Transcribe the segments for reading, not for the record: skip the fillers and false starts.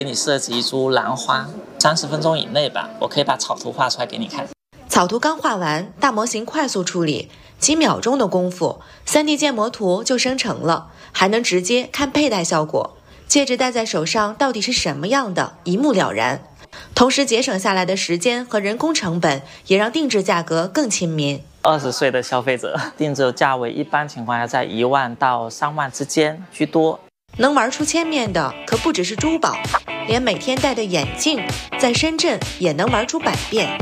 给你设计一株兰花，30分钟以内吧，我可以把草图画出来给你看。 草图刚画完，大模型快速处理，几秒钟的功夫 ，3D 建模图就生成了，还能直接看佩戴效果。戒指戴在手上到底是什么样的，一目了然。同时节省下来的时间和人工成本，也让定制价格更亲民。 20岁的消费者定制价位一般情况下在1万到3万之间居多。 能玩出千面的可不只是珠宝，连每天戴的眼镜，在深圳也能玩出百变。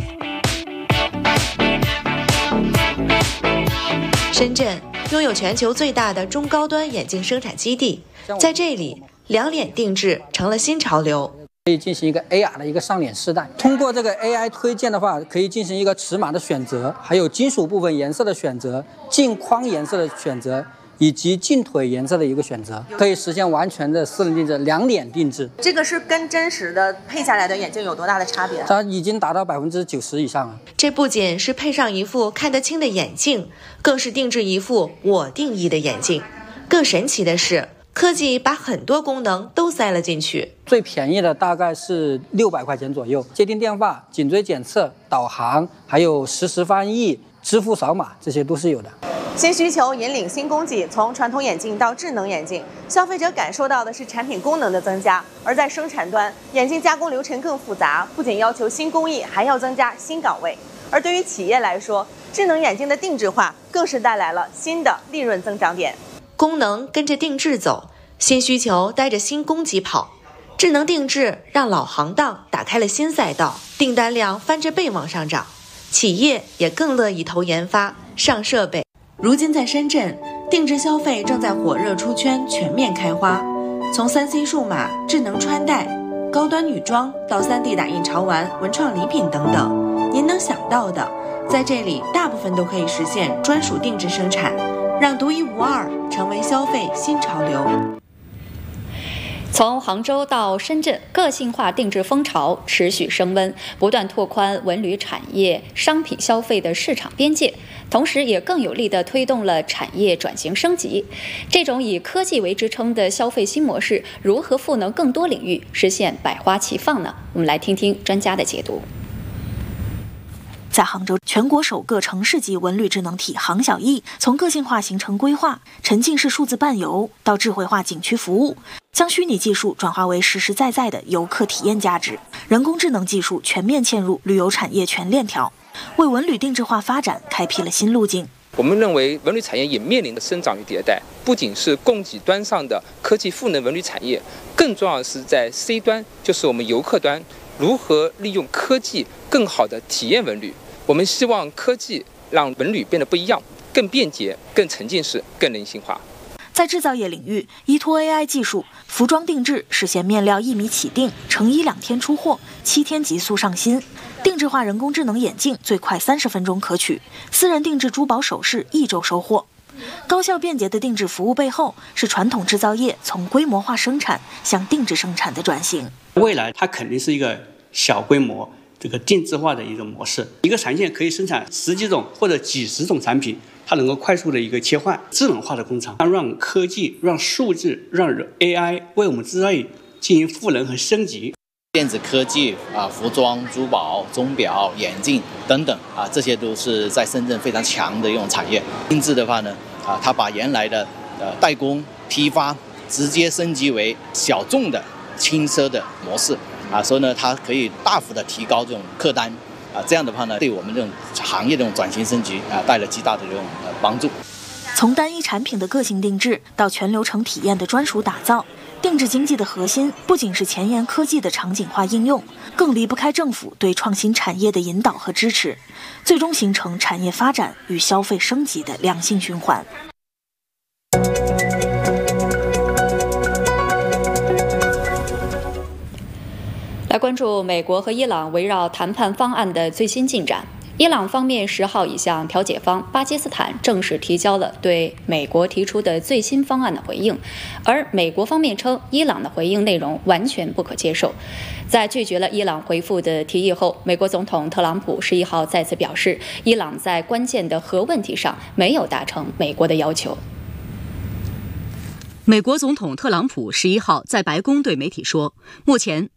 深圳拥有全球最大的中高端眼镜生产基地，在这里，两脸定制成了新潮流。 可以进行一个 AR 的一个上脸试戴，通过这个 AI 推荐的话，可以进行一个尺码的选择，还有金属部分颜色的选择、镜框颜色的选择。以及镜腿颜色的一个选择，可以实现完全的私人定制、两脸定制。 这个是跟真实的配下来的眼镜有多大的差别？ 它已经达到90%以上了。 这不仅是配上一副看得清的眼镜，更是定制一副我定义的眼镜。更神奇的是，科技把很多功能都塞了进去。 最便宜的大概是600块钱左右，接听电话、颈椎检测、导航，还有实时翻译、支付扫码，这些都是有的。 新需求引领新供给，从传统眼镜到智能眼镜，消费者感受到的是产品功能的增加。而在生产端，眼镜加工流程更复杂，不仅要求新工艺，还要增加新岗位。而对于企业来说，智能眼镜的定制化更是带来了新的利润增长点。功能跟着定制走，新需求带着新供给跑。智能定制让老行当打开了新赛道，订单量翻着倍往上涨，企业也更乐意投研发、上设备。如今在深圳，定制消费正在火热出圈，全面开花。从3C 数码、智能穿戴、高端女装到3D 打印潮玩、文创礼品等等，您能想到的，在这里大部分都可以实现专属定制生产，让独一无二成为消费新潮流。 从杭州到深圳，个性化定制风潮持续升温，不断拓宽文旅产业商品消费的市场边界，同时也更有力地推动了产业转型升级。这种以科技为支撑的消费新模式，如何赋能更多领域，实现百花齐放呢？我们来听听专家的解读。 在杭州，全国首个城市级文旅智能体杭小艺，从个性化行程规划、沉浸式数字伴游到智慧化景区服务，将虚拟技术转化为实实在在的游客体验价值，人工智能技术全面嵌入旅游产业全链条，为文旅定制化发展开辟了新路径。 我们认为文旅产业也面临的生长与迭代，不仅是供给端上的科技赋能文旅产业，更重要的是在 C 端，就是我们游客端，如何利用科技更好的体验文旅。我们希望科技让文旅变得不一样，更便捷、更沉浸式、更人性化。 在制造业领域，依托 AI 技术，服装定制实现面料1米起订，成衣2天出货，7天急速上新。定制化人工智能眼镜最快30分钟可取，私人定制珠宝首饰1周收货。高效便捷的定制服务背后，是传统制造业从规模化生产向定制生产的转型。 未来它肯定是一个小规模这个定制化的一种模式，一个产线可以生产10几种或者几十种产品，它能够快速的一个切换。智能化的工厂，让科技、让数字、让 AI 为我们制造业进行赋能和升级。 电子科技服装、珠宝、钟表、眼镜等等这些都是在深圳非常强的一种产业。定制的话呢，它把原来的代工、批发直接升级为小众的轻奢的模式。所以呢，它可以大幅的提高这种客单，这样的话呢，对我们这种行业这种转型升级带来极大的这种帮助。 从单一产品的个性定制到全流程体验的专属打造，定制经济的核心不仅是前沿科技的场景化应用，更离不开政府对创新产业的引导和支持，最终形成产业发展与消费升级的良性循环。 来关注美国和伊朗围绕谈判方案的最新进展。伊朗方面10号已向调解方巴基斯坦正式提交了对美国提出的最新方案的回应，而美国方面称伊朗的回应内容完全不可接受。在拒绝了伊朗回复的提议后，美国总统特朗普11号再次表示，伊朗在关键的核问题上没有达成美国的要求。 美国总统特朗普11号在白宫对媒体说，目前